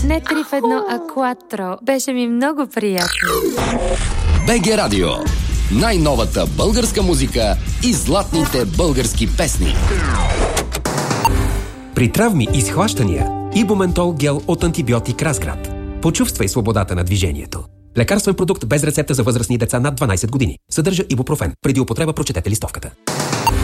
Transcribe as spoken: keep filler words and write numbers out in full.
Не три в едно, а кватро. Беше ми много приятно. БГ Радио. Най-новата българска музика и златните български песни. При травми и схващания Ибументол гел от антибиотик Разград. Почувствай свободата на движението. Лекарствен продукт без рецепта за възрастни деца над дванайсет години. Съдържа ибупрофен. Преди употреба прочетете листовката.